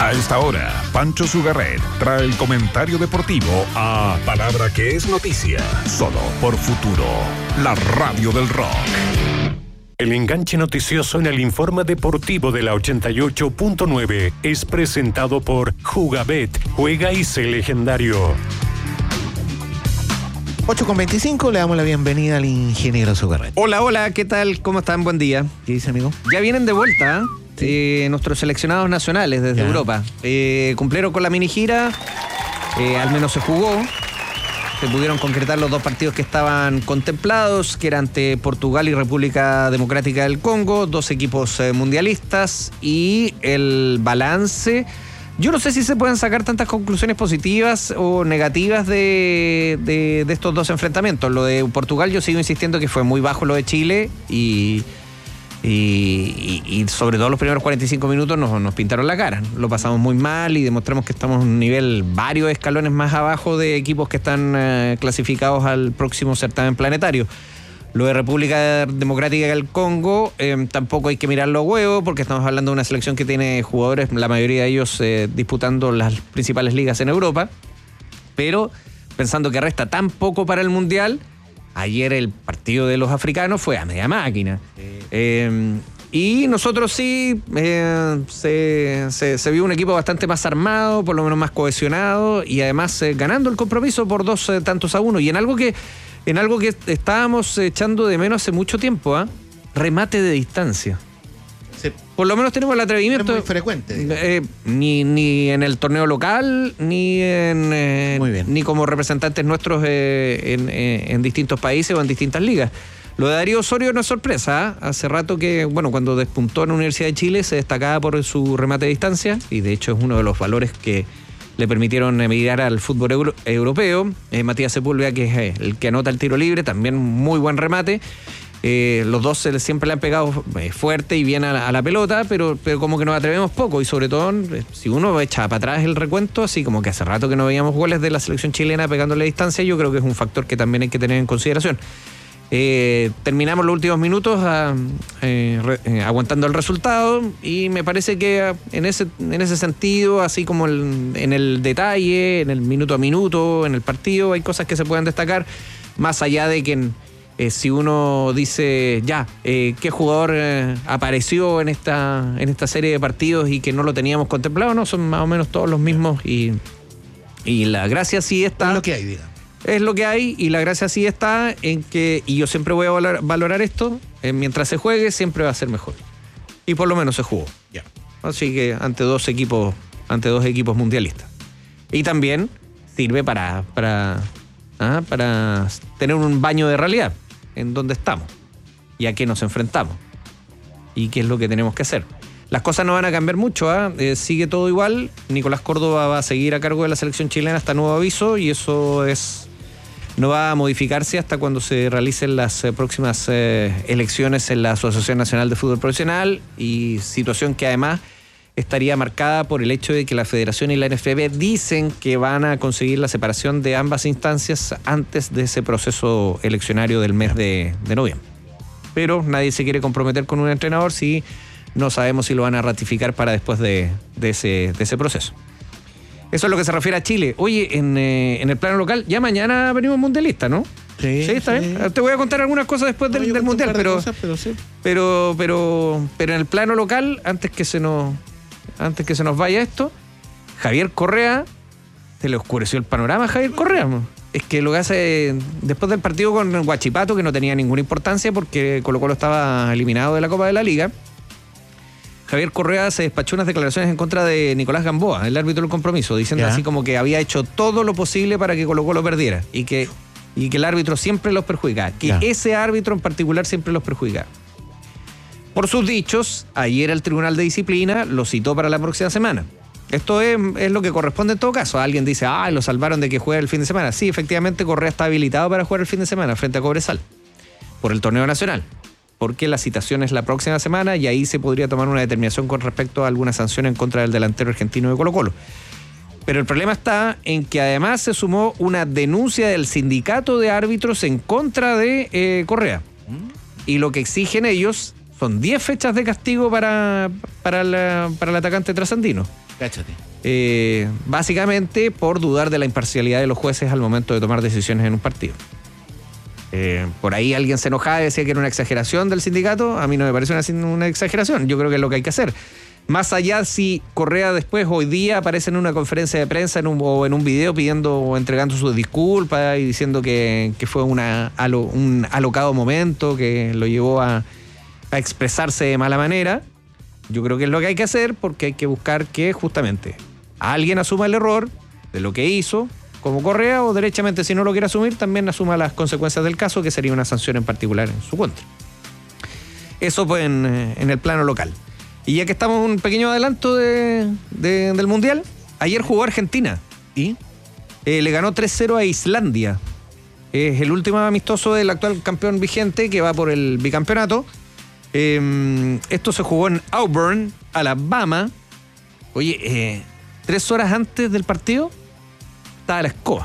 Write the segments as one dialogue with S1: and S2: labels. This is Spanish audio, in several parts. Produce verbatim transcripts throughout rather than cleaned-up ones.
S1: A esta hora, Pancho Sugarret trae el comentario deportivo a Palabra que es noticia, solo por Futuro, la radio del rock.
S2: El enganche noticioso en el informe deportivo de la ochenta y ocho punto nueve es presentado por Jugabet, juega y sé legendario.
S3: ocho con veinticinco, le damos la bienvenida al ingeniero Sugarret.
S4: Hola, hola, ¿qué tal? ¿Cómo están? Buen día.
S3: ¿Qué dice, amigo?
S4: Ya vienen de vuelta, ¿eh? Sí. Eh, nuestros seleccionados nacionales desde
S3: ya.
S4: Europa. Eh, cumplieron con la mini gira, eh, al menos se jugó. Se pudieron concretar los dos partidos que estaban contemplados, que eran ante Portugal y República Democrática del Congo, dos equipos eh, mundialistas, y el balance... Yo no sé si se pueden sacar tantas conclusiones positivas o negativas de, de, de estos dos enfrentamientos. Lo de Portugal, yo sigo insistiendo que fue muy bajo lo de Chile y... Y, y, y sobre todo los primeros cuarenta y cinco minutos nos, nos pintaron la cara. Lo pasamos muy mal y demostramos que estamos en un nivel varios escalones más abajo de equipos que están eh, clasificados al próximo certamen planetario. Lo de República Democrática del Congo eh, tampoco hay que mirarlo a huevo, porque estamos hablando de una selección que tiene jugadores, la mayoría de ellos eh, disputando las principales ligas en Europa, pero pensando que resta tan poco para el Mundial. Ayer el partido de los africanos fue a media máquina. Sí. Eh, y nosotros sí, eh, se, se, se vio un equipo bastante más armado, por lo menos más cohesionado, y además eh, ganando el compromiso por dos eh, tantos a uno. Y en algo que, en algo que estábamos echando de menos hace mucho tiempo, ¿eh? Remate de distancia.
S3: Sí.
S4: Por lo menos tenemos el atrevimiento.
S3: Es muy frecuente.
S4: Eh, ni, ni en el torneo local, ni en eh,
S3: muy bien.
S4: ni como representantes nuestros eh, en, eh, en distintos países o en distintas ligas. Lo de Darío Osorio no es sorpresa. ¿eh? Hace rato que, bueno, cuando despuntó en la Universidad de Chile se destacaba por su remate de distancia, y de hecho es uno de los valores que le permitieron emigrar al fútbol euro, europeo. Eh, Matías Sepúlveda, que es eh, el que anota el tiro libre, también muy buen remate. Eh, los dos siempre le han pegado fuerte y bien a la, a la pelota, pero, pero como que nos atrevemos poco, y sobre todo si uno echa para atrás el recuento, así como que hace rato que no veíamos goles de la selección chilena pegándole a distancia. Yo creo que es un factor que también hay que tener en consideración. Eh, terminamos los últimos minutos a, eh, re, eh, aguantando el resultado, y me parece que en ese, en ese sentido, así como el, en el detalle, en el minuto a minuto, en el partido, hay cosas que se pueden destacar, más allá de que en, Eh, si uno dice, ya, eh, ¿qué jugador eh, apareció en esta, en esta serie de partidos y que no lo teníamos contemplado? No, son más o menos todos los mismos, y, y la gracia sí está...
S3: Es lo que hay, digamos.
S4: Es lo que hay, y la gracia sí está en que, y yo siempre voy a valorar, valorar esto, eh, mientras se juegue siempre va a ser mejor. Y por lo menos se jugó.
S3: Ya.
S4: Así que ante dos equipos, ante dos equipos mundialistas. Y también sirve para, para, ¿ah? para tener un baño de realidad en dónde estamos y a qué nos enfrentamos y qué es lo que tenemos que hacer. Las cosas no van a cambiar mucho, ¿eh? Eh, sigue todo igual. Nicolás Córdoba va a seguir a cargo de la selección chilena hasta nuevo aviso, y eso es no va a modificarse hasta cuando se realicen las eh, próximas eh, elecciones en la Asociación Nacional de Fútbol Profesional, y situación que además estaría marcada por el hecho de que la Federación y la N F B dicen que van a conseguir la separación de ambas instancias antes de ese proceso eleccionario del mes de, de noviembre. Pero nadie se quiere comprometer con un entrenador si no sabemos si lo van a ratificar para después de, de, ese, de ese proceso. Eso es lo que se refiere a Chile. Oye, en, eh, en el plano local, ya mañana venimos mundialistas, ¿no?
S3: Sí,
S4: sí, está
S3: sí.
S4: bien. Te voy a contar algunas cosas después
S3: No,
S4: del, del mundial, pero,
S3: cosas, pero, sí.
S4: pero, pero, pero en el plano local, antes que se nos... Antes que se nos vaya esto, Javier Correa, se le oscureció el panorama a Javier Correa. ¿No? Es que lo que hace después del partido con Huachipato, que no tenía ninguna importancia porque Colo Colo estaba eliminado de la Copa de la Liga, Javier Correa se despachó unas declaraciones en contra de Nicolás Gamboa, el árbitro del compromiso, diciendo ¿Ya? así como que había hecho todo lo posible para que Colo Colo perdiera y que, y que el árbitro siempre los perjudicaba, que ¿Ya? ese árbitro en particular siempre los perjudicaba. Por sus dichos, ayer el Tribunal de Disciplina lo citó para la próxima semana. Esto es, es lo que corresponde en todo caso. Alguien dice, ah, lo salvaron de que juegue el fin de semana. Sí, efectivamente, Correa está habilitado para jugar el fin de semana frente a Cobresal por el torneo nacional, porque la citación es la próxima semana y ahí se podría tomar una determinación con respecto a alguna sanción en contra del delantero argentino de Colo Colo. Pero el problema está en que además se sumó una denuncia del sindicato de árbitros en contra de eh, Correa. Y lo que exigen ellos Son diez fechas de castigo para, para, la, para el atacante trasandino.
S3: Cáchate.
S4: Eh, básicamente por dudar de la imparcialidad de los jueces al momento de tomar decisiones en un partido. Eh, por ahí alguien se enojaba y decía que era una exageración del sindicato. A mí no me parece una, una exageración. Yo creo que es lo que hay que hacer. Más allá si Correa después, hoy día, aparece en una conferencia de prensa en un, o en un video pidiendo o entregando sus disculpas y diciendo que, que fue una, alo, un alocado momento que lo llevó a, a expresarse de mala manera. Yo creo que es lo que hay que hacer porque hay que buscar que justamente alguien asuma el error de lo que hizo como Correa o derechamente, si no lo quiere asumir, también asuma las consecuencias del caso, que sería una sanción en particular en su contra. Eso pues en, en el plano local. Y ya que estamos en un pequeño adelanto de, de, del Mundial, ayer jugó Argentina y eh, le ganó tres cero a Islandia. Es el último amistoso del actual campeón vigente que va por el bicampeonato. Eh, esto se jugó en Auburn, Alabama. Oye, eh, tres horas antes del partido estaba la escoba.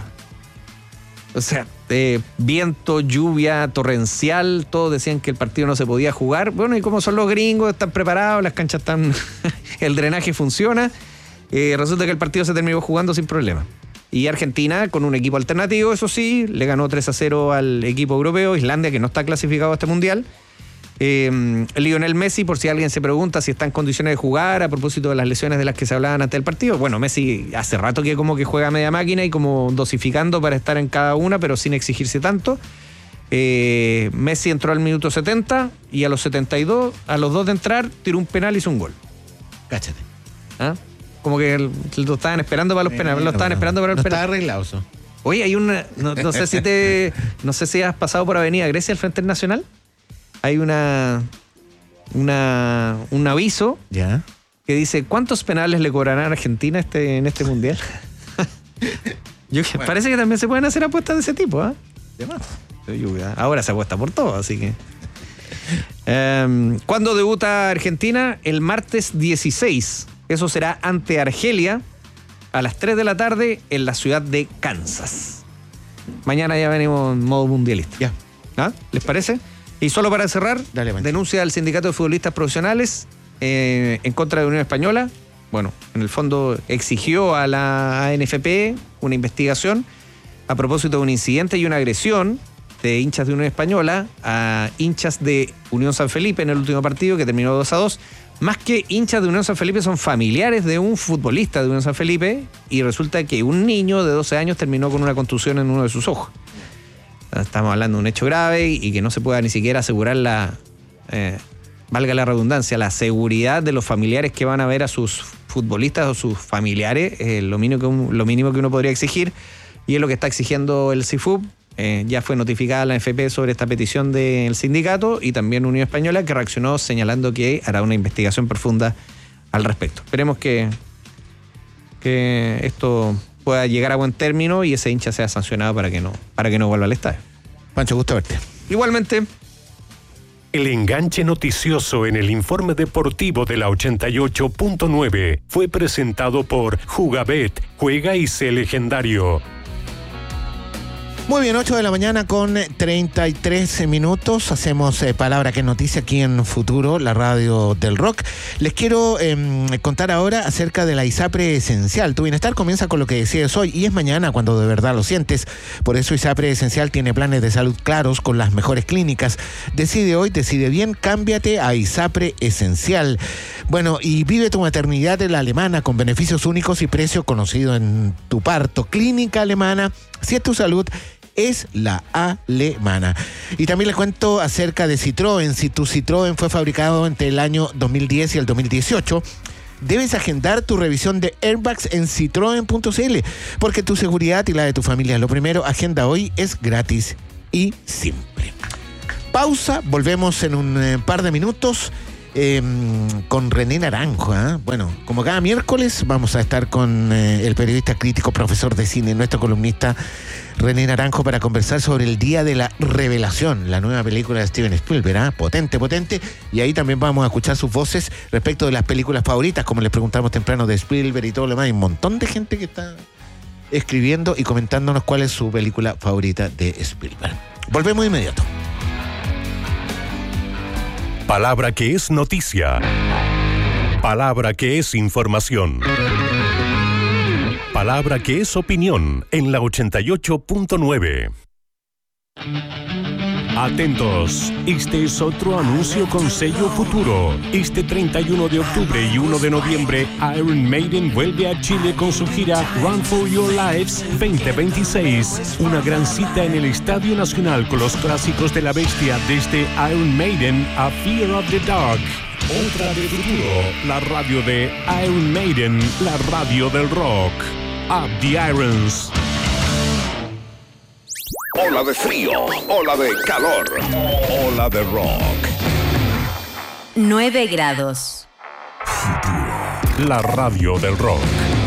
S4: O sea, eh, viento, lluvia, torrencial, todos decían que el partido no se podía jugar. Bueno, y como son los gringos, están preparados, las canchas están... el drenaje funciona. Eh, resulta que el partido se terminó jugando sin problema. Y Argentina, con un equipo alternativo, eso sí, le ganó tres a cero al equipo europeo, Islandia, que no está clasificado a este mundial. Eh, Lionel Messi, por si alguien se pregunta si está en condiciones de jugar a propósito de las lesiones de las que se hablaban antes del partido. Bueno, Messi hace rato que como que juega a media máquina y como dosificando para estar en cada una, pero sin exigirse tanto. Eh, Messi entró al minuto setenta y a los setenta y dos, a los dos de entrar, tiró un penal y hizo un gol.
S3: Cáchate.
S4: ¿Ah? Como que el, lo estaban esperando para los
S3: Eh,
S4: penales, lo estaban
S3: no,
S4: esperando para el
S3: no
S4: penal.
S3: está arreglado eso.
S4: Oye, hay una, no, no sé si te, no sé si has pasado por Avenida Grecia al Frente Nacional. Hay una, una un aviso
S3: Ya.
S4: que dice ¿cuántos penales le cobrarán a Argentina este, en este mundial? Yo, bueno. Parece que también se pueden hacer apuestas de ese tipo, ¿ah? ¿eh? Ahora se apuesta por todo, así que. Um, ¿Cuándo debuta Argentina? El martes dieciséis. Eso será ante Argelia a las tres de la tarde en la ciudad de Kansas. Mañana ya venimos en modo mundialista.
S3: Ya.
S4: ¿Ah? ¿Les parece? Y solo para cerrar,
S3: Dale,
S4: denuncia al Sindicato de Futbolistas Profesionales eh, en contra de Unión Española. Bueno, en el fondo exigió a la A N F P una investigación a propósito de un incidente y una agresión de hinchas de Unión Española a hinchas de Unión San Felipe en el último partido que terminó dos a dos. Más que hinchas de Unión San Felipe, son familiares de un futbolista de Unión San Felipe y resulta que un niño de doce años terminó con una contusión en uno de sus ojos. Estamos hablando de un hecho grave y que no se pueda ni siquiera asegurar la, eh, valga la redundancia, la seguridad de los familiares que van a ver a sus futbolistas o sus familiares, eh, lo, mínimo que un, lo mínimo que uno podría exigir, y es lo que está exigiendo el C I F U B. Eh, ya fue notificada la A N F P sobre esta petición del sindicato y también Unión Española, que reaccionó señalando que hará una investigación profunda al respecto. Esperemos que, que esto pueda llegar a buen término y ese hincha sea sancionado para que no, para que no vuelva al estadio.
S3: Pancho, gusto verte.
S4: Igualmente.
S2: El enganche noticioso en el informe deportivo de la ochenta y ocho punto nueve fue presentado por Jugabet, juega y sé legendario.
S3: Muy bien, ocho de la mañana con treinta y tres minutos. Hacemos eh, Palabra que es Noticia aquí en Futuro, la radio del rock. Les quiero eh, contar ahora acerca de la ISAPRE Esencial. Tu bienestar comienza con lo que decides hoy y es mañana cuando de verdad lo sientes. Por eso ISAPRE Esencial tiene planes de salud claros con las mejores clínicas. Decide hoy, decide bien, cámbiate a ISAPRE Esencial. Bueno, y vive tu maternidad en la alemana con beneficios únicos y precio conocido en tu parto. Clínica Alemana, si es tu salud, es la alemana. Y también les cuento acerca de Citroën. Si tu Citroën fue fabricado entre el año dos mil diez y el dos mil dieciocho, debes agendar tu revisión de airbags en citroen punto c l, porque tu seguridad y la de tu familia es lo primero. Agenda hoy, es gratis y simple. Pausa, volvemos en un eh, par de minutos eh, con René Naranjo. ¿eh? Bueno, como cada miércoles vamos a estar con eh, el periodista crítico, profesor de cine, nuestro columnista René Naranjo, para conversar sobre El Día de la Revelación, la nueva película de Steven Spielberg, ¿eh? potente, potente, y ahí también vamos a escuchar sus voces respecto de las películas favoritas, como les preguntamos temprano de Spielberg y todo lo demás. Hay un montón de gente que está escribiendo y comentándonos cuál es su película favorita de Spielberg. Volvemos de inmediato.
S2: Palabra que es noticia. Palabra que es información. Palabra que es opinión en la ochenta y ocho punto nueve. Atentos, este es otro anuncio con sello futuro. Este treinta y uno de octubre y uno de noviembre, Iron Maiden vuelve a Chile con su gira Run for Your Lives veinte veintiséis. Una gran cita en el Estadio Nacional con los clásicos de la bestia desde Iron Maiden a Fear of the Dark. Otra de futuro, la radio de Iron Maiden, la radio del rock. Up the Irons.
S1: Ola de frío, ola de calor, ola de rock.
S5: nueve grados.
S2: La radio del rock.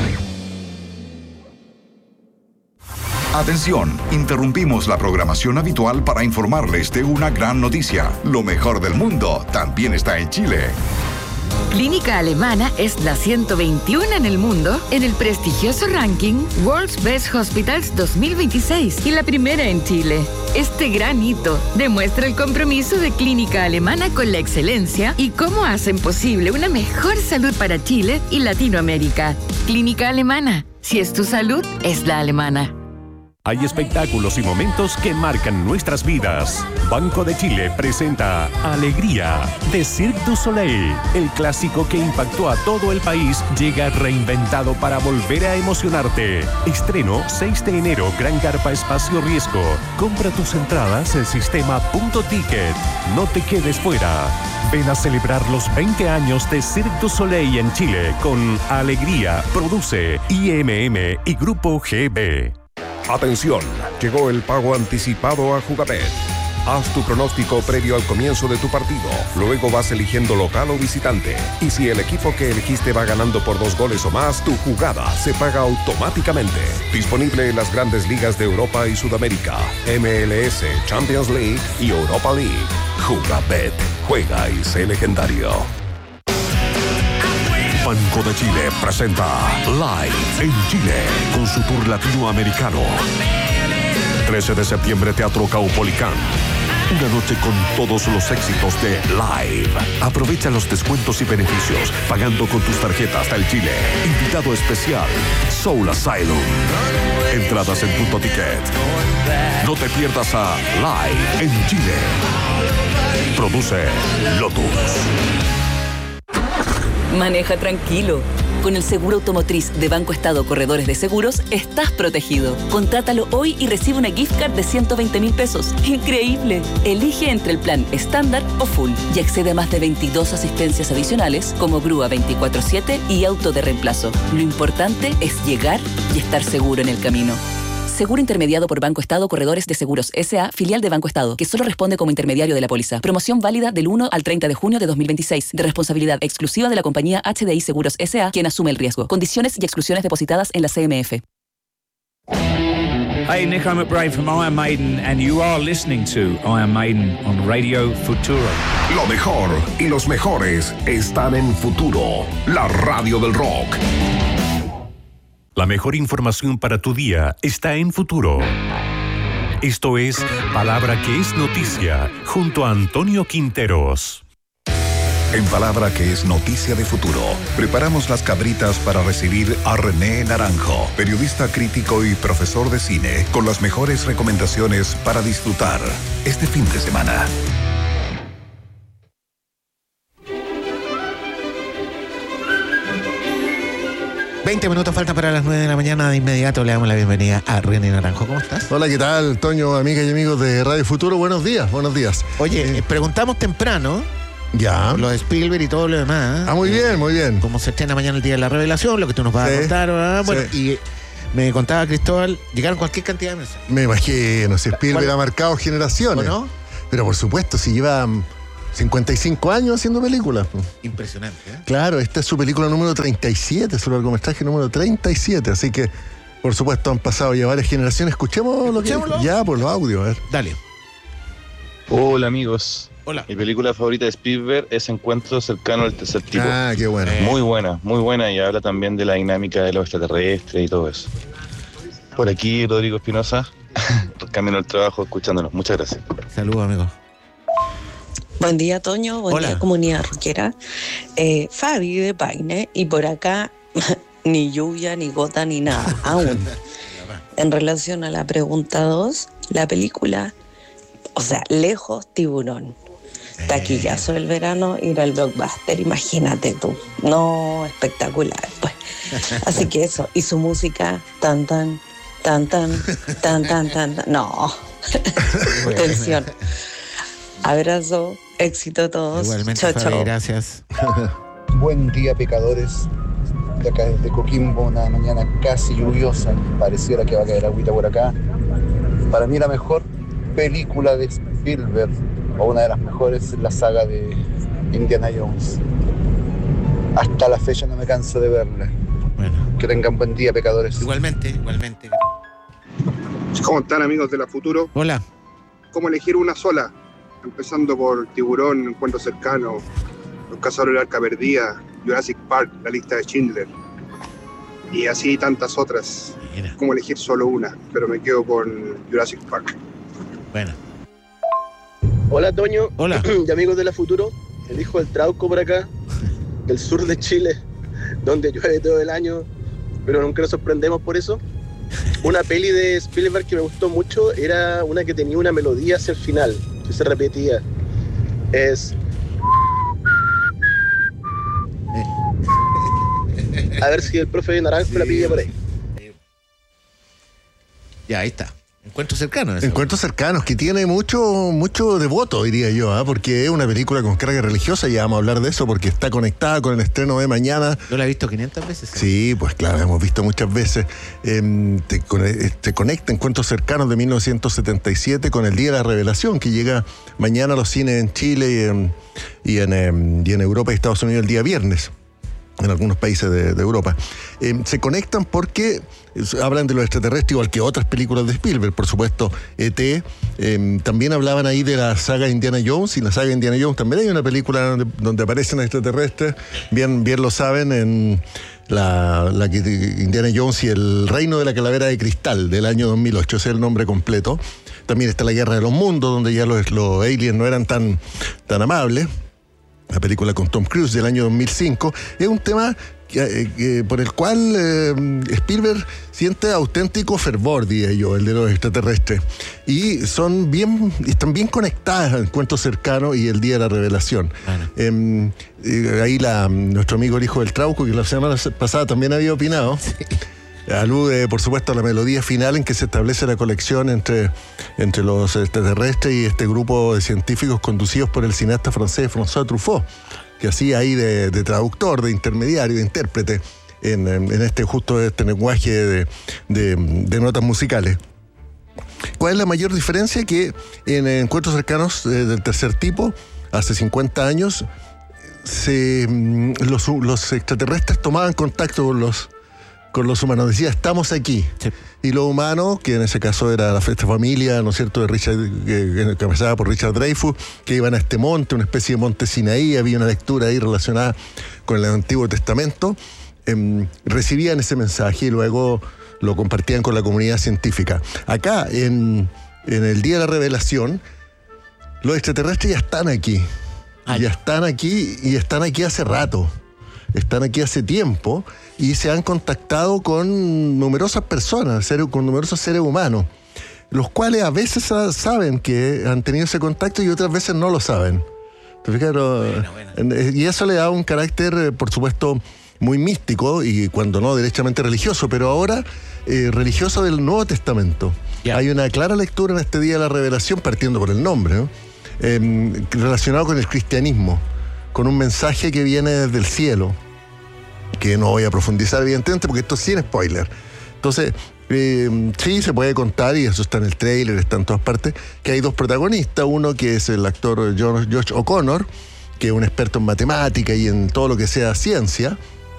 S6: Atención, interrumpimos la programación habitual para informarles de una gran noticia. Lo mejor del mundo también está en Chile.
S7: Clínica Alemana es la ciento veintiuno en el mundo en el prestigioso ranking World's Best Hospitals dos mil veintiséis y la primera en Chile. Este gran hito demuestra el compromiso de Clínica Alemana con la excelencia y cómo hacen posible una mejor salud para Chile y Latinoamérica. Clínica Alemana, si es tu salud, es la alemana.
S2: Hay espectáculos y momentos que marcan nuestras vidas. Banco de Chile presenta Alegría de Cirque du Soleil. El clásico que impactó a todo el país llega reinventado para volver a emocionarte. Estreno seis de enero, Gran Carpa Espacio Riesgo. Compra tus entradas en sistema punto ticket. No te quedes fuera. Ven a celebrar los veinte años de Cirque du Soleil en Chile con Alegría. Produce I M M y Grupo G B.
S1: Atención, llegó el pago anticipado a Jugabet. Haz tu pronóstico previo al comienzo de tu partido. Luego vas eligiendo local o visitante. Y si el equipo que elegiste va ganando por dos goles o más, tu jugada se paga automáticamente. Disponible en las grandes ligas de Europa y Sudamérica, M L S, Champions League y Europa League. Jugabet, juega y sé legendario. Banco de Chile presenta Live en Chile con su tour latinoamericano. trece de septiembre, Teatro Caupolicán. Una noche con todos los éxitos de Live. Aprovecha los descuentos y beneficios pagando con tus tarjetas del Chile. Invitado especial, Soul Asylum. Entradas en Punto Ticket. No te pierdas a Live en Chile. Produce Lotus.
S5: Maneja tranquilo. Con el seguro automotriz de Banco Estado Corredores de Seguros, estás protegido. Contrátalo hoy y recibe una gift card de ciento veinte mil pesos. ¡Increíble! Elige entre el plan estándar o full y accede a más de veintidós asistencias adicionales como grúa veinticuatro siete y auto de reemplazo. Lo importante es llegar y estar seguro en el camino. Seguro intermediado por Banco Estado Corredores de Seguros S A, filial de Banco Estado, que solo responde como intermediario de la póliza. Promoción válida del uno al treinta de junio de dos mil veintiséis, de responsabilidad exclusiva de la compañía H D I Seguros S A, quien asume el riesgo. Condiciones y exclusiones depositadas en la C M F.
S8: Hey, Nick, I'm McBride from Iron Maiden, and you are listening to Iron Maiden on Radio Futuro.
S1: Lo mejor y los mejores están en Futuro, la radio del rock.
S2: La mejor información para tu día está en Futuro. Esto es Palabra que es Noticia, junto a Antonio Quinteros.
S6: En Palabra que es Noticia de Futuro, preparamos las cabritas para recibir a René Naranjo, periodista crítico y profesor de cine, con las mejores recomendaciones para disfrutar este fin de semana.
S3: veinte minutos faltan para las nueve de la mañana. De inmediato le damos la bienvenida a René Naranjo. ¿Cómo estás?
S9: Hola, ¿qué tal, Toño, amigas y amigos de Radio Futuro? Buenos días, buenos días.
S3: Oye, eh, preguntamos temprano.
S9: Ya.
S3: Lo de Spielberg y todo lo demás.
S9: Ah, muy bien, muy bien.
S3: Como se estrena mañana el Día de la Revelación, lo que tú nos vas sí, a contar. ¿verdad? Bueno, sí. Y me contaba Cristóbal, llegaron cualquier cantidad de mensajes.
S9: Me imagino, si Spielberg ¿Cuál? ha marcado generaciones. ¿O no? Pero por supuesto, si lleva cincuenta y cinco años haciendo películas.
S3: Impresionante, ¿eh?
S9: Claro, esta es su película número treinta y siete, su largometraje número treinta y siete, así que, por supuesto, han pasado ya varias generaciones. Escuchemos lo que ya por los audios, a ver.
S3: Dale.
S10: Hola, amigos.
S3: Hola.
S10: Mi película favorita de Spielberg es Encuentro cercano al tercer tipo.
S9: Ah, qué buena.
S10: Muy buena, muy buena, y habla también de la dinámica de los extraterrestres y todo eso. Por aquí, Rodrigo Espinosa, camino al trabajo escuchándonos. Muchas gracias.
S3: Saludos, amigo.
S11: Buen día, Toño. Buen
S3: Hola.
S11: día, comunidad rockera. Eh, Fabi de Paine, y por acá ni lluvia, ni gota, ni nada, aún. En relación a la pregunta dos, la película, o sea, lejos Tiburón. Taquillazo del verano, ir al blockbuster, imagínate tú. No, espectacular, pues. Así que eso, y su música, tan, tan, tan, tan, tan, tan, tan, tan. No, tensión. Abrazo, éxito a todos.
S3: Igualmente,
S11: chao,
S3: Fabi,
S11: chao.
S3: gracias.
S12: Buen día, pecadores. De acá desde Coquimbo, una mañana casi lluviosa. Pareciera que va a caer agüita por acá. Para mí la mejor película de Spielberg, o una de las mejores, es la saga de Indiana Jones. Hasta la fecha no me canso de verla.
S3: Bueno.
S12: Que tengan buen día, pecadores.
S3: Igualmente, igualmente.
S13: ¿Cómo están, amigos de la Futuro?
S3: Hola.
S13: ¿Cómo elegir una sola? Empezando por Tiburón, Encuentro Cercano, Los Cazadores del Arca Perdida, Jurassic Park, La Lista de Schindler, y así tantas otras.
S3: Mira.
S13: ¿Cómo elegir solo una? Pero me quedo con Jurassic Park.
S3: Bueno.
S14: Hola, Toño.
S3: Hola.
S14: Y amigos de la Futuro, el hijo del Trauco por acá, del sur de Chile, donde llueve todo el año, pero nunca nos sorprendemos por eso. Una peli de Spielberg que me gustó mucho era una que tenía una melodía hacia el final, que se repetía. Es... A ver si el profe de Naranjo sí. la pilla por ahí.
S3: Ya, ahí está. Encuentros cercanos.
S9: Encuentros cercanos, que tiene mucho mucho devoto, diría yo, ¿eh? Porque es una película con carga religiosa, y vamos a hablar de eso porque está conectada con el estreno de mañana.
S3: Yo la he visto quinientas veces. ¿Sí?
S9: Sí, pues claro, hemos visto muchas veces. Eh, te, te conecta Encuentros cercanos de mil novecientos setenta y siete con el Día de la Revelación, que llega mañana a los cines en Chile y en, y en, y en Europa y Estados Unidos el día viernes. En algunos países de, de Europa. Eh, se conectan porque hablan de los extraterrestres, igual que otras películas de Spielberg, por supuesto, E T Eh, también hablaban ahí de la saga Indiana Jones, y en la saga Indiana Jones también hay una película donde, donde aparecen extraterrestres, bien, bien lo saben, en la, la que, Indiana Jones y el Reino de la Calavera de Cristal, del año dos mil ocho, ese es el nombre completo. También está La Guerra de los Mundos, donde ya los, los aliens no eran tan, tan amables. La película con Tom Cruise del año dos mil cinco, es un tema que, que, por el cual eh, Spielberg siente auténtico fervor, diría yo, el de los extraterrestres. Y son bien, están bien conectadas al Encuentro Cercano y el Día de la Revelación. Bueno. Eh, eh, ahí la, nuestro amigo el hijo del Trauco, que la semana pasada también había opinado. Sí. Alude, por supuesto, a la melodía final en que se establece la conexión entre, entre los extraterrestres y este grupo de científicos conducidos por el cineasta francés François Truffaut, que hacía ahí de, de traductor, de intermediario, de intérprete en, en este justo este lenguaje de, de, de notas musicales. ¿Cuál es la mayor diferencia? Que en Encuentros Cercanos eh, del tercer tipo, hace cincuenta años, se, los, los extraterrestres tomaban contacto con los con los humanos, decía, estamos aquí. Sí. Y los humanos, que en ese caso era la esta familia, ¿no es cierto?, de Richard, que, que empezaba por Richard Dreyfuss, que iban a este monte, una especie de monte Sinaí, había una lectura ahí relacionada con el Antiguo Testamento, eh, recibían ese mensaje y luego lo compartían con la comunidad científica. Acá, en, en el Día de la Revelación, los extraterrestres ya están aquí. Ay. Ya están aquí y están aquí hace rato. Están aquí hace tiempo y se han contactado con numerosas personas, seres, con numerosos seres humanos, los cuales a veces saben que han tenido ese contacto y otras veces no lo saben. ¿Te fijas? Bueno, bueno. Y eso le da un carácter, por supuesto, muy místico y cuando no, derechamente religioso, pero ahora eh, religioso del Nuevo Testamento. Yeah. Hay una clara lectura en este Día de la Revelación, partiendo por el nombre, ¿no? eh, relacionado con el cristianismo, con un mensaje que viene desde el cielo, que no voy a profundizar evidentemente porque esto es sin spoiler. Entonces, eh, sí, se puede contar, y eso está en el tráiler, está en todas partes, que hay dos protagonistas, uno que es el actor Josh O'Connor, que es un experto en matemática y en todo lo que sea ciencia,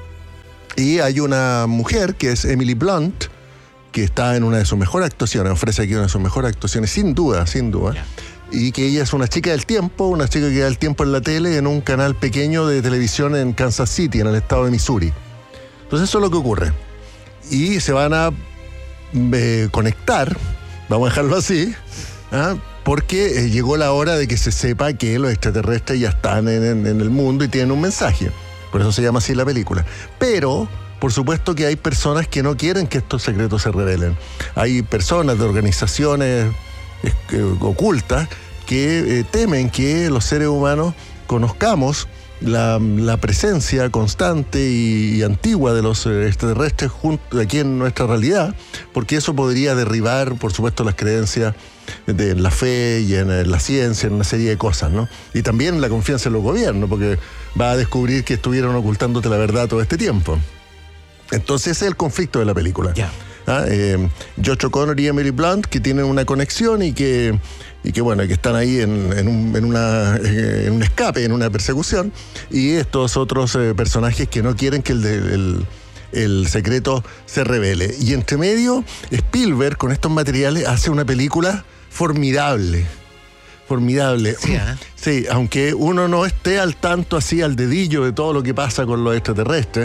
S9: y hay una mujer que es Emily Blunt, que está en una de sus mejores actuaciones, ofrece aquí una de sus mejores actuaciones, sin duda, sin duda. Yeah. Y que ella es una chica del tiempo, una chica que da el tiempo en la tele en un canal pequeño de televisión en Kansas City, en el estado de Missouri. Entonces eso es lo que ocurre. Y se van a eh, conectar, vamos a dejarlo así, ¿ah? porque eh, llegó la hora de que se sepa que los extraterrestres ya están en, en, en el mundo y tienen un mensaje. Por eso se llama así la película. Pero, por supuesto que hay personas que no quieren que estos secretos se revelen. Hay personas de organizaciones eh, ocultas que eh, temen que los seres humanos conozcamos La, la presencia constante y, y antigua de los extraterrestres junto, aquí en nuestra realidad, porque eso podría derribar, por supuesto, las creencias de, en la fe y en, en la ciencia, en una serie de cosas, ¿no? Y también la confianza en los gobiernos, porque va a descubrir que estuvieron ocultándote la verdad todo este tiempo. Entonces ese es el conflicto de la película.
S3: Yeah.
S9: ¿Ah? Eh, Josh O'Connor y Emily Blunt, que tienen una conexión y que y que bueno, que están ahí en, en, un, en, una, en un escape, en una persecución, y estos otros eh, personajes que no quieren que el, de, el, el secreto se revele. Y entre medio, Spielberg, con estos materiales, hace una película formidable. Formidable.
S3: Sí, ¿eh?
S9: Sí, aunque uno no esté al tanto, así al dedillo de todo lo que pasa con los extraterrestres,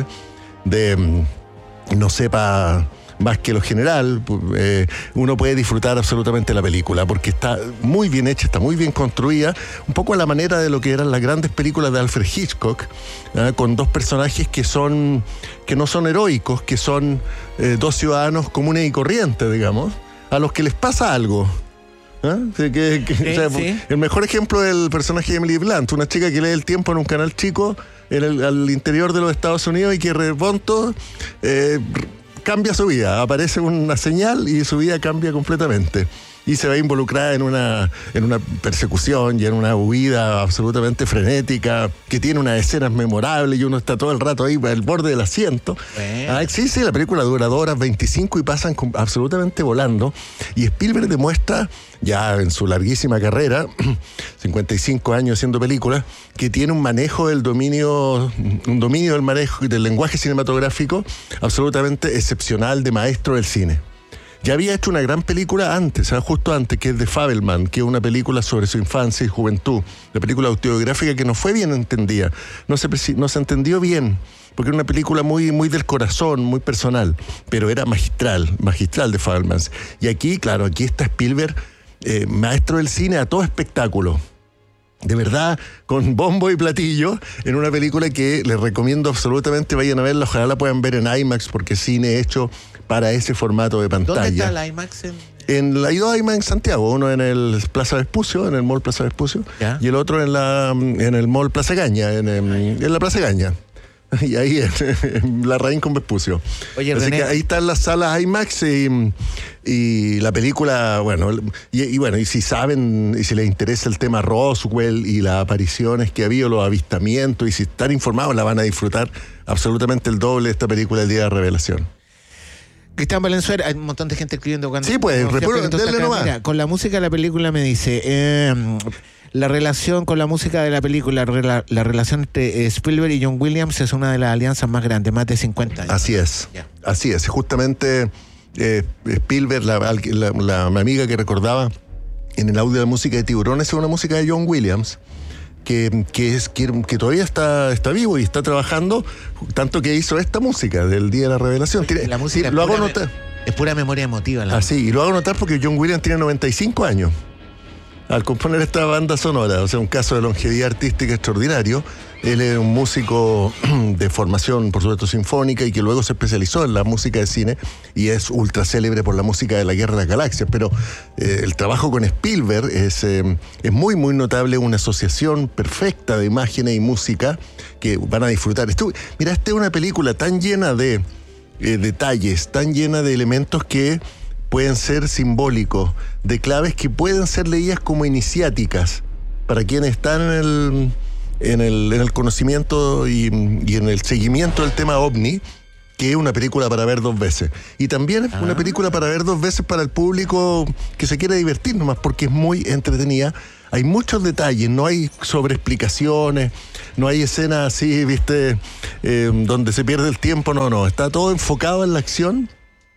S9: de no sepa más que lo general, eh, uno puede disfrutar absolutamente la película, porque está muy bien hecha, está muy bien construida, un poco a la manera de lo que eran las grandes películas de Alfred Hitchcock, ¿eh? Con dos personajes que son, que no son heroicos, que son eh, dos ciudadanos comunes y corrientes, digamos, a los que les pasa algo. ¿Eh? Sí, que, que,
S3: sí,
S9: o sea,
S3: sí.
S9: El mejor ejemplo es el personaje de Emily Blunt, una chica que lee el tiempo en un canal chico en el, al interior de los Estados Unidos y que de pronto eh, cambia su vida, aparece una señal y su vida cambia completamente. Y se ve involucrada en una, en una persecución y en una huida absolutamente frenética, que tiene unas escenas memorables y uno está todo el rato ahí al borde del asiento. Bueno. Ah, sí, sí, la película dura dos horas veinticinco y pasan absolutamente volando. Y Spielberg demuestra, ya en su larguísima carrera, cincuenta y cinco años haciendo películas, que tiene un manejo del dominio, un dominio del manejo del lenguaje cinematográfico absolutamente excepcional, de maestro del cine. Ya había hecho una gran película antes, ¿sabes? Justo antes, que es The Fabelman, que es una película sobre su infancia y juventud, la película autobiográfica que no fue bien entendida, no se, no se entendió bien, porque era una película muy, muy del corazón, muy personal, pero era magistral, magistral The Fabelman. Y aquí, claro, aquí está Spielberg, eh, maestro del cine a todo espectáculo. De verdad, con bombo y platillo, en una película que les recomiendo absolutamente vayan a verla, ojalá la puedan ver en IMAX, porque es cine hecho para ese formato de pantalla.
S3: ¿Dónde está el IMAX? En,
S9: en la hay IMAX en Santiago, uno en el Plaza Vespucio, en el Mall Plaza Vespucio, ¿ya? Y el otro en la en el Mall Plaza Gaña, en, en, en la Plaza Gaña. Y ahí en, en la Raín con Vespucio.
S3: Oye,
S9: así
S3: René,
S9: que ahí están las salas IMAX y, y la película, bueno, y, y bueno, y si saben, y si les interesa el tema Roswell y las apariciones que ha habido, los avistamientos, y si están informados, la van a disfrutar absolutamente el doble de esta película El Día de la Revelación.
S3: Cristian Valenzuela, hay un montón de gente escribiendo cuando...
S9: Sí, pues, denle nomás.
S3: Mira, con la música de la película me dice... Eh, la relación con la música de la película, la, la relación entre Spielberg y John Williams es una de las alianzas más grandes, más de cincuenta años.
S9: Así es, yeah. Así es. Justamente eh, Spielberg, la, la, la, la amiga que recordaba en el audio de la música de Tiburones, es una música de John Williams, que, que, es, que, que todavía está, está vivo y está trabajando, tanto que hizo esta música del Día de la Revelación. Tiene,
S3: la música
S9: sí, lo hago notar.
S3: Es pura memoria emotiva.
S9: La Así, y lo hago notar porque John Williams tiene noventa y cinco años. Al componer esta banda sonora, o sea, un caso de longevidad artística extraordinario. Él es un músico de formación, por supuesto, sinfónica, y que luego se especializó en la música de cine y es ultra célebre por la música de la Guerra de las Galaxias. Pero eh, el trabajo con Spielberg es, eh, es muy, muy notable, una asociación perfecta de imágenes y música que van a disfrutar. Esto, mira, esta es una película tan llena de eh, detalles, tan llena de elementos que pueden ser simbólicos, de claves que pueden ser leídas como iniciáticas para quienes están en el, en el, en el conocimiento y, y en el seguimiento del tema OVNI, que es una película para ver dos veces. Y también es ah. una película para ver dos veces para el público que se quiere divertir nomás, porque es muy entretenida. Hay muchos detalles, no hay sobreexplicaciones, no hay escenas así, viste, eh, donde se pierde el tiempo, no, no. Está todo enfocado en la acción.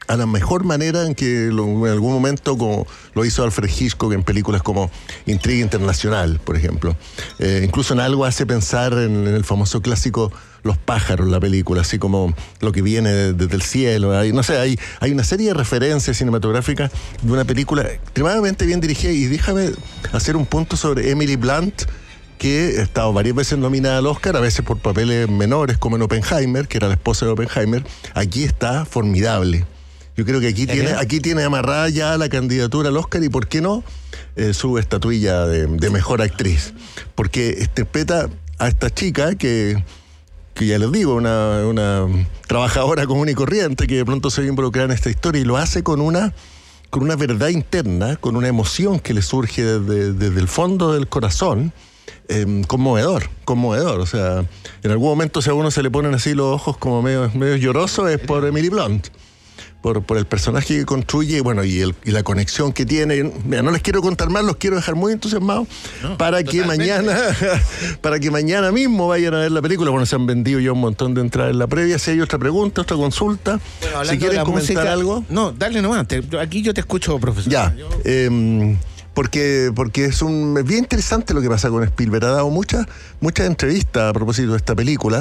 S9: a la mejor manera en que lo, en algún momento como lo hizo Alfred Hitchcock en películas como Intriga Internacional, por ejemplo. Eh, incluso en algo hace pensar en, en el famoso clásico Los pájaros, la película, así como lo que viene desde de, de el cielo. Hay, no sé, hay, hay una serie de referencias cinematográficas de una película extremadamente bien dirigida. Y déjame hacer un punto sobre Emily Blunt, que ha estado varias veces nominada al Oscar, a veces por papeles menores, como en Oppenheimer, que era la esposa de Oppenheimer. Aquí está formidable. Yo creo que aquí tiene, aquí tiene amarrada ya la candidatura al Oscar y, ¿por qué no?, eh, su estatuilla de, de mejor actriz. Porque interpreta a esta chica que, que ya les digo, una, una trabajadora común y corriente que de pronto se ve involucrada en esta historia y lo hace con una, con una verdad interna, con una emoción que le surge desde, desde el fondo del corazón. Eh, conmovedor, conmovedor. O sea, en algún momento si a uno se le ponen así los ojos como medio, medio llorosos, es por Emily Blunt. Por, por el personaje que construye, bueno, y, el, y la conexión que tiene. Mira, no les quiero contar más, los quiero dejar muy entusiasmados no, para que mañana para que mañana mismo vayan a ver la película. Bueno, se han vendido ya un montón de entradas en la previa. Si hay otra pregunta, otra consulta, bueno, si quieren comentar música, algo.
S3: No, dale nomás, te, aquí yo te escucho, profesor.
S9: Ya,
S3: yo...
S9: eh, porque, porque es un es bien interesante lo que pasa con Spielberg. Ha dado muchas, muchas entrevistas a propósito de esta película.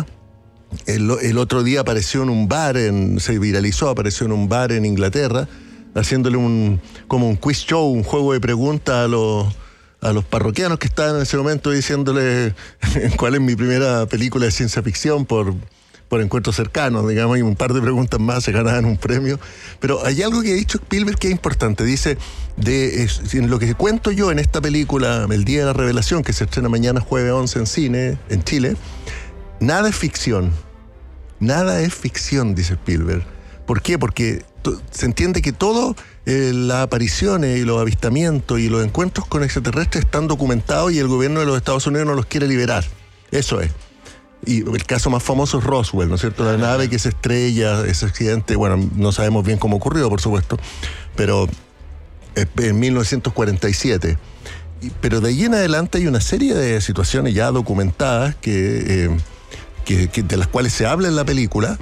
S9: El, el otro día apareció en un bar, en, se viralizó, apareció en un bar en Inglaterra, haciéndole un como un quiz show, un juego de preguntas a los, a los parroquianos que estaban en ese momento, diciéndole cuál es mi primera película de ciencia ficción por, por encuentros cercanos, digamos, y un par de preguntas más se ganaban un premio. Pero hay algo que ha dicho Spielberg que es importante. Dice, de es, en lo que cuento yo en esta película, El Día de la Revelación, que se estrena mañana jueves once en cine, en Chile, nada es ficción. Nada es ficción, dice Spielberg. ¿Por qué? Porque to- se entiende que todo, eh, las apariciones y los avistamientos y los encuentros con extraterrestres están documentados y el gobierno de los Estados Unidos no los quiere liberar. Eso es. Y el caso más famoso es Roswell, ¿no es cierto? La nave que se estrella, ese accidente, bueno, no sabemos bien cómo ocurrió, por supuesto, pero en mil novecientos cuarenta y siete. Pero de allí en adelante hay una serie de situaciones ya documentadas que... Eh, Que, que de las cuales se habla en la película,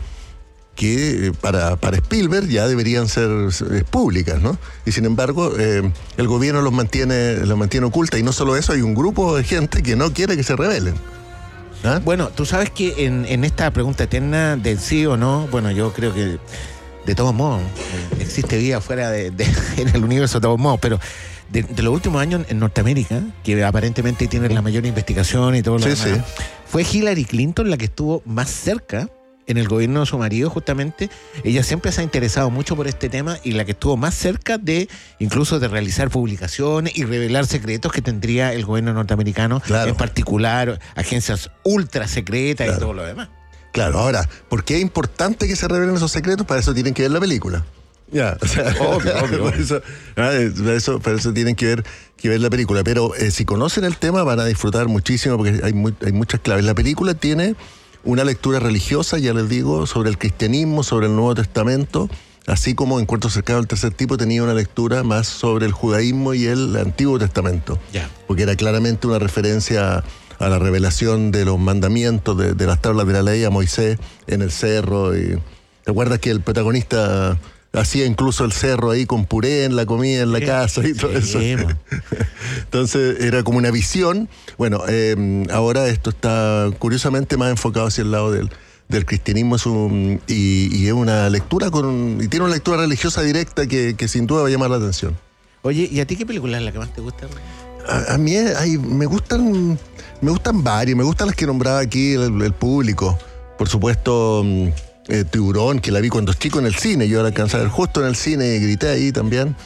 S9: que para, para Spielberg ya deberían ser eh, públicas, ¿no? Y sin embargo, eh, el gobierno los mantiene, los mantiene ocultas. Y no solo eso, hay un grupo de gente que no quiere que se revelen.
S3: ¿Ah? Bueno, tú sabes que en, en esta pregunta eterna del sí o no, bueno, yo creo que de todos modos existe vida fuera de, de en el universo de todos modos, pero de, de los últimos años en Norteamérica, que aparentemente tienen la mayor investigación y todo lo
S9: sí,
S3: demás,
S9: sí.
S3: Fue Hillary Clinton la que estuvo más cerca en el gobierno de su marido, justamente. Ella siempre se ha interesado mucho por este tema y la que estuvo más cerca de, incluso de realizar publicaciones y revelar secretos que tendría el gobierno norteamericano, claro. En particular agencias ultra secretas, claro. Y todo lo demás.
S9: Claro, ahora, ¿por qué es importante que se revelen esos secretos? Para eso tienen que ver la película. Ya, o sea, obvio, obvio. Por eso, para eso, para eso tienen que ver, que ver la película. Pero eh, si conocen el tema van a disfrutar muchísimo porque hay, muy, hay muchas claves. La película tiene una lectura religiosa, ya les digo, sobre el cristianismo, sobre el Nuevo Testamento, así como Encuentros cercanos del tercer tipo tenía una lectura más sobre el judaísmo y el Antiguo Testamento.
S3: Ya.
S9: Porque era claramente una referencia a la revelación de los mandamientos, de, de las tablas de la ley a Moisés en el cerro. Y ¿recuerdas que el protagonista hacía incluso el cerro ahí con puré en la comida en la sí, casa y todo sí, eso? Entonces era como una visión. Bueno, eh, ahora esto está curiosamente más enfocado hacia el lado del, del cristianismo es un, y, y es una lectura con y tiene una lectura religiosa directa que, que sin duda va a llamar la atención.
S3: Oye, ¿y a ti qué película es la que más te gusta?
S9: A, a mí hay, me gustan me gustan varias, me gustan las que nombraba aquí el, el público. Por supuesto, Eh, Tiburón, que la vi cuando chico en el cine, yo la alcanzaba a ver justo en el cine y grité ahí también.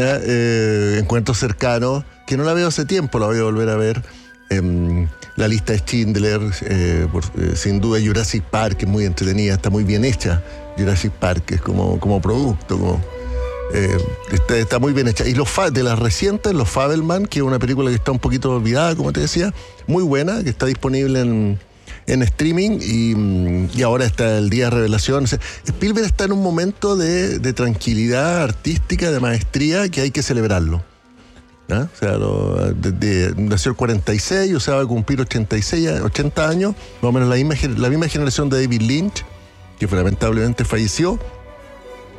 S9: eh, Encuentros cercanos, que no la veo hace tiempo, la voy a volver a ver. Eh, la lista de Schindler, eh, por, eh, sin duda Jurassic Park, es muy entretenida, está muy bien hecha. Jurassic Park es como, como producto, como, eh, está, está muy bien hecha. Y los de las recientes, Los Fabelman, que es una película que está un poquito olvidada, como te decía, muy buena, que está disponible en en streaming y, y ahora está el Día de Revelación. O sea, Spielberg está en un momento de, de tranquilidad artística, de maestría, que hay que celebrarlo. ¿Ah? O sea, lo, de, de, nació el cuarenta y seis, o sea, va a cumplir ochenta y seis, ochenta años, más o menos la misma, la misma generación de David Lynch, que lamentablemente falleció.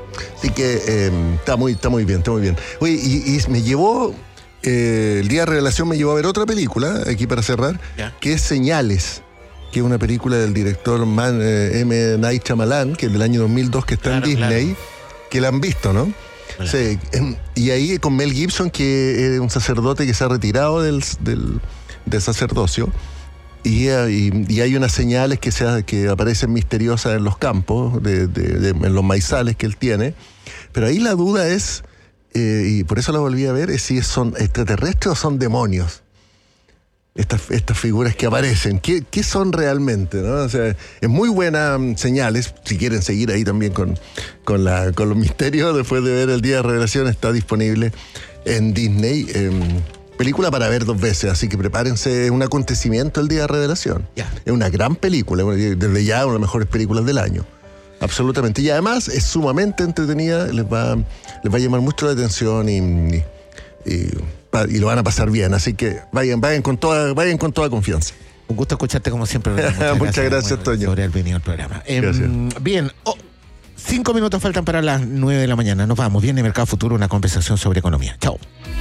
S9: Así que eh, está, muy, está muy bien, está muy bien. Oye, y, y me llevó, eh, el día de revelación me llevó a ver otra película, aquí para cerrar, ¿ya? Que es Señales, que es una película del director Man, eh, M. Night Shyamalan, que es del año dos mil dos, que está claro, en Disney, claro. Que la han visto, ¿no? Claro. Sí, y ahí con Mel Gibson, que es un sacerdote que se ha retirado del, del, del sacerdocio. Y, y, y hay unas señales que, se, que aparecen misteriosas en los campos, de, de, de, en los maizales que él tiene. Pero ahí la duda es, eh, y por eso la volví a ver, es si son extraterrestres o son demonios. Estas, estas figuras que aparecen, ¿qué, qué son realmente, ¿no? O sea, es muy buena um, señales, si quieren seguir ahí también con, con, la, con los misterios, después de ver el día de revelación, está disponible en Disney. Eh, Película para ver dos veces, así que prepárense, es un acontecimiento el día de revelación. Yeah. Es una gran película, desde ya una de las mejores películas del año. Absolutamente. Y además es sumamente entretenida, les va, les va a llamar mucho la atención y, y, y, y lo van a pasar bien. Así que vayan, vayan con toda, vayan con toda confianza.
S3: Un gusto escucharte como siempre.
S9: Muchas gracias, Muchas gracias bueno, Toño.
S3: Sobre el venido del programa. Eh, bien, oh, cinco minutos faltan para las nueve de la mañana. Nos vamos. Viene Mercado Futuro, una conversación sobre economía. Chao.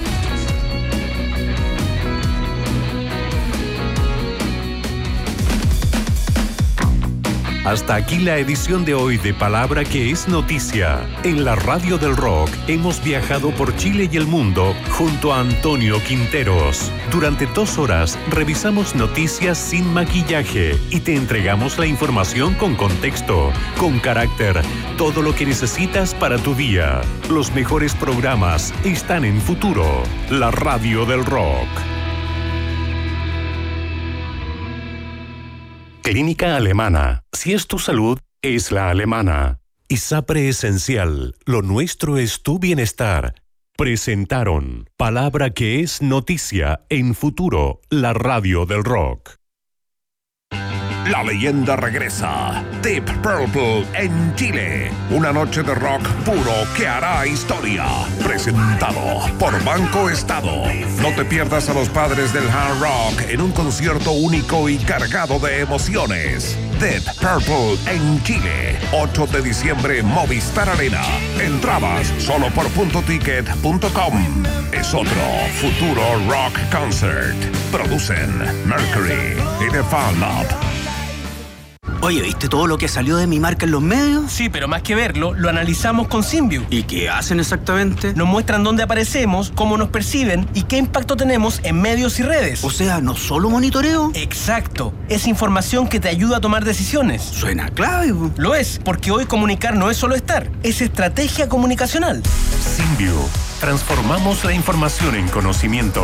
S2: Hasta aquí la edición de hoy de Palabra que es Noticia. En la Radio del Rock hemos viajado por Chile y el mundo junto a Antonio Quinteros. Durante dos horas revisamos noticias sin maquillaje y te entregamos la información con contexto, con carácter, todo lo que necesitas para tu día. Los mejores programas están en Futuro, la Radio del Rock. Clínica Alemana. Si es tu salud, es la alemana. ISAPRE Esencial. Lo nuestro es tu bienestar. Presentaron Palabra que es Noticia en Futuro, la Radio del Rock.
S1: La leyenda regresa. Deep Purple en Chile. Una noche de rock puro que hará historia. Presentado por Banco Estado. No te pierdas a los padres del hard rock en un concierto único y cargado de emociones. Deep Purple en Chile. ocho de diciembre, Movistar Arena. Entradas solo por punto ticket punto com. Es otro Futuro Rock Concert. Producen Mercury y The Fan Lab.
S15: Oye, ¿viste todo lo que salió de mi marca en los medios?
S16: Sí, pero más que verlo, lo analizamos con Symbiu.
S15: ¿Y qué hacen exactamente?
S16: Nos muestran dónde aparecemos, cómo nos perciben y qué impacto tenemos en medios y redes.
S15: O sea, ¿no solo monitoreo?
S16: Exacto. Es información que te ayuda a tomar decisiones.
S15: Suena clave.
S16: Lo es, porque hoy comunicar no es solo estar, es estrategia comunicacional.
S2: Symbiu. Transformamos la información en conocimiento.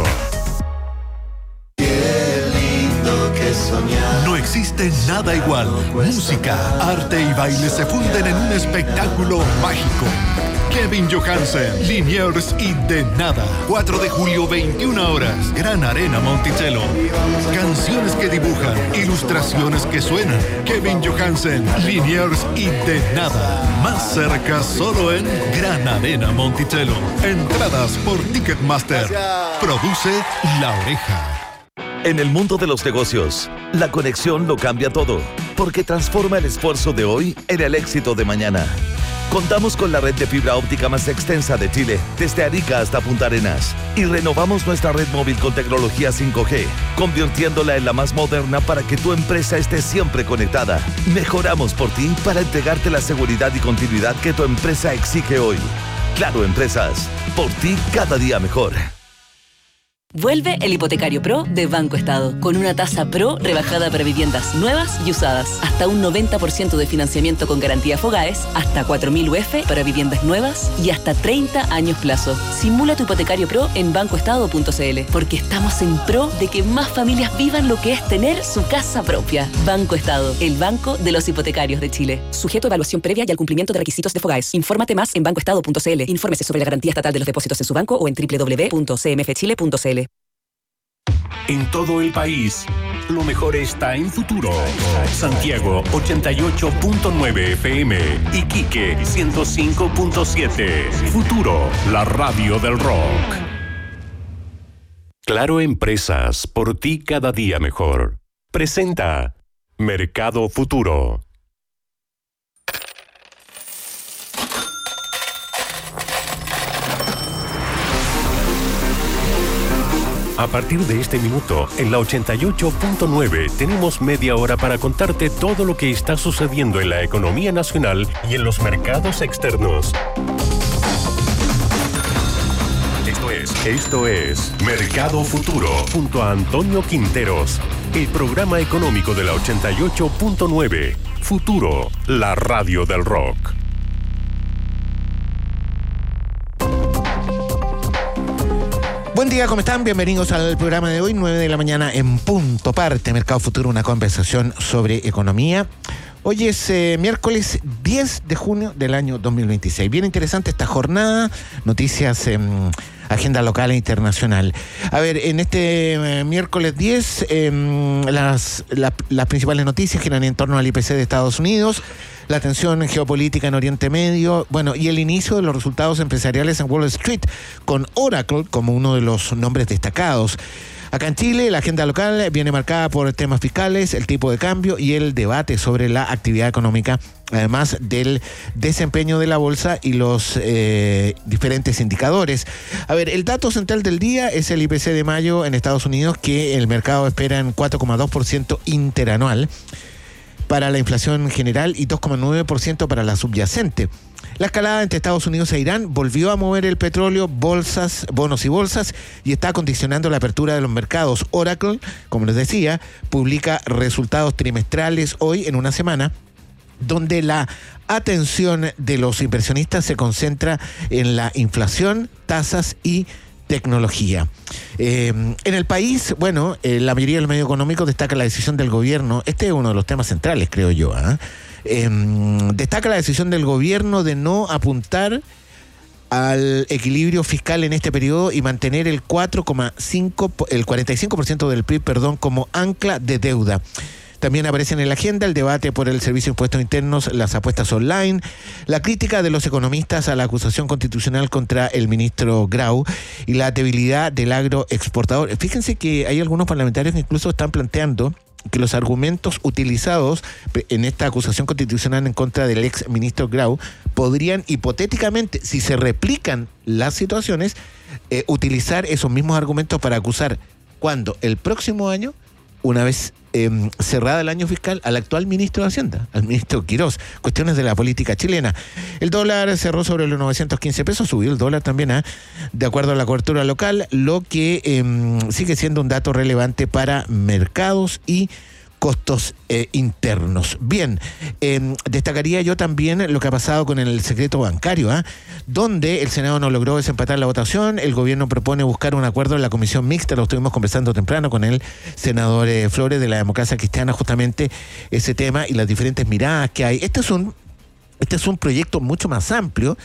S17: No existe nada igual. Música, arte y baile se funden en un espectáculo mágico. Kevin Johansen, Liniers y De Nada. cuatro de julio, veintiuna horas. Gran Arena Monticello. Canciones que dibujan, ilustraciones que suenan. Kevin Johansen, Liniers y De Nada. Más cerca solo en Gran Arena Monticello. Entradas por Ticketmaster. Produce La Oreja.
S18: En el mundo de los negocios, la conexión lo cambia todo, porque transforma el esfuerzo de hoy en el éxito de mañana. Contamos con la red de fibra óptica más extensa de Chile, desde Arica hasta Punta Arenas, y renovamos nuestra red móvil con tecnología cinco G, convirtiéndola en la más moderna para que tu empresa esté siempre conectada. Mejoramos por ti para entregarte la seguridad y continuidad que tu empresa exige hoy. Claro Empresas, por ti cada día mejor.
S5: Vuelve el Hipotecario Pro de Banco Estado, con una tasa Pro rebajada para viviendas nuevas y usadas. Hasta un noventa por ciento de financiamiento con garantía Fogaes, hasta cuatro mil U F para viviendas nuevas y hasta treinta años plazo. Simula tu Hipotecario Pro en banco estado punto c l, porque estamos en pro de que más familias vivan lo que es tener su casa propia. Banco Estado, el banco de los hipotecarios de Chile. Sujeto a evaluación previa y al cumplimiento de requisitos de Fogaes. Infórmate más en banco estado punto c l. Infórmese sobre la garantía estatal de los depósitos en su banco o en doble u doble u doble u punto c m f chile punto c l.
S2: En todo el país, lo mejor está en Futuro. Santiago ochenta y ocho punto nueve F M, Iquique ciento cinco punto siete. Futuro, la radio del rock. Claro Empresas, por ti cada día mejor. Presenta Mercado Futuro. A partir de este minuto, en la ochenta y ocho punto nueve, tenemos media hora para contarte todo lo que está sucediendo en la economía nacional y en los mercados externos. Esto es, esto es Mercado Futuro, junto a Antonio Quinteros, el programa económico de la ochenta y ocho punto nueve. Futuro, la radio del rock.
S3: Buen día, ¿cómo están? Bienvenidos al programa de hoy, nueve de la mañana en punto. Parte Mercado Futuro, una conversación sobre economía. Hoy es eh, miércoles diez de junio del año dos mil veintiséis. Bien interesante esta jornada, noticias, eh, agenda local e internacional. A ver, en este eh, miércoles diez, eh, las, la, las principales noticias giran en torno al I P C de Estados Unidos, la tensión geopolítica en Oriente Medio, bueno, y el inicio de los resultados empresariales en Wall Street, con Oracle como uno de los nombres destacados. Acá en Chile, la agenda local viene marcada por temas fiscales, el tipo de cambio y el debate sobre la actividad económica, además del desempeño de la bolsa y los eh, diferentes indicadores. A ver, el dato central del día es el I P C de mayo en Estados Unidos, que el mercado espera en cuatro coma dos por ciento interanual para la inflación general y dos coma nueve por ciento para la subyacente. La escalada entre Estados Unidos e Irán volvió a mover el petróleo, bolsas, bonos y bolsas, y está condicionando la apertura de los mercados. Oracle, como les decía, publica resultados trimestrales hoy en una semana, donde la atención de los inversionistas se concentra en la inflación, tasas y tecnología. Eh, en el país, bueno, eh, la mayoría del medio económico destaca la decisión del gobierno. Este es uno de los temas centrales, creo yo, ¿eh? Eh, destaca la decisión del gobierno de no apuntar al equilibrio fiscal en este periodo y mantener el cuatro coma cinco, el cuarenta y cinco por ciento del P I B, perdón, como ancla de deuda. También aparece en la agenda el debate por el Servicio de Impuestos Internos, las apuestas online, la crítica de los economistas a la acusación constitucional contra el ministro Grau y la debilidad del agroexportador. Fíjense que hay algunos parlamentarios que incluso están planteando que los argumentos utilizados en esta acusación constitucional en contra del ex ministro Grau podrían hipotéticamente, si se replican las situaciones, eh, utilizar esos mismos argumentos para acusar cuando el próximo año, una vez eh, cerrada el año fiscal, al actual ministro de Hacienda, al ministro Quirós. Cuestiones de la política chilena. El dólar cerró sobre los novecientos quince pesos, subió el dólar también, ¿eh? de acuerdo a la cobertura local, lo que eh, sigue siendo un dato relevante para mercados y costos eh, internos. Bien, eh, destacaría yo también lo que ha pasado con el secreto bancario, ¿eh? donde el Senado no logró desempatar la votación. El gobierno propone buscar un acuerdo en la comisión mixta. Lo estuvimos conversando temprano con el senador eh, Flores de la Democracia Cristiana, justamente ese tema y las diferentes miradas que hay. Este es un, este es un proyecto mucho más amplio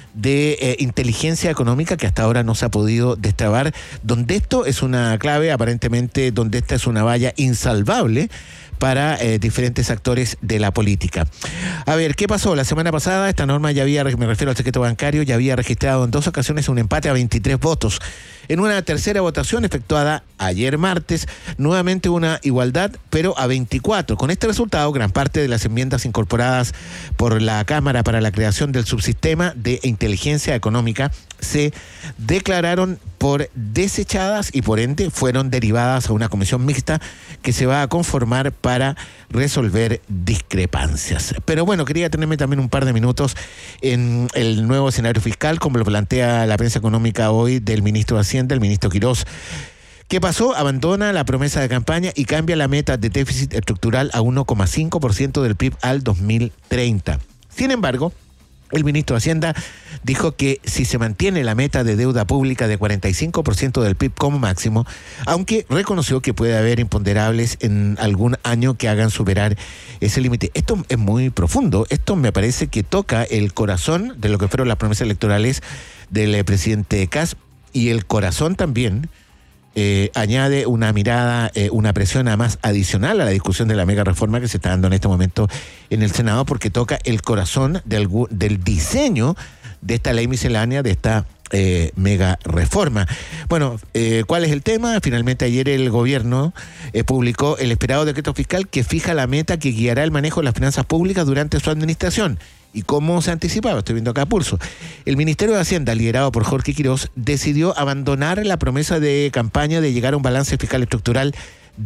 S3: de eh, inteligencia económica que hasta ahora no se ha podido destrabar, donde esto es una clave, aparentemente, donde esta es una valla insalvable para eh, diferentes actores de la política. A ver, ¿qué pasó? La semana pasada esta norma ya había, me refiero al secreto bancario, ya había registrado en dos ocasiones un empate a veintitrés votos. En una tercera votación efectuada ayer martes, nuevamente una igualdad, pero a veinticuatro. Con este resultado, gran parte de las enmiendas incorporadas por la Cámara para la creación del subsistema de inteligencia económica se declararon por desechadas y por ende fueron derivadas a una comisión mixta que se va a conformar para resolver discrepancias. Pero bueno, quería tenerme también un par de minutos en el nuevo escenario fiscal, como lo plantea la prensa económica hoy del ministro de Hacienda, el ministro Quirós. ¿Qué pasó? Abandona la promesa de campaña y cambia la meta de déficit estructural a uno coma cinco por ciento del P I B al dos mil treinta. Sin embargo, el ministro de Hacienda dijo que si se mantiene la meta de deuda pública de cuarenta y cinco por ciento del P I B como máximo, aunque reconoció que puede haber imponderables en algún año que hagan superar ese límite. Esto es muy profundo. Esto me parece que toca el corazón de lo que fueron las promesas electorales del eh, presidente Kast, y el corazón también Eh, añade una mirada, eh, una presión además adicional a la discusión de la mega reforma que se está dando en este momento en el Senado, porque toca el corazón del, del diseño de esta ley miscelánea, de esta eh, mega reforma. Bueno, eh, ¿cuál es el tema? Finalmente ayer el gobierno eh, publicó el esperado decreto fiscal que fija la meta que guiará el manejo de las finanzas públicas durante su administración. Y como se anticipaba, estoy viendo acá Pulso, el Ministerio de Hacienda, liderado por Jorge Quirós, decidió abandonar la promesa de campaña de llegar a un balance fiscal estructural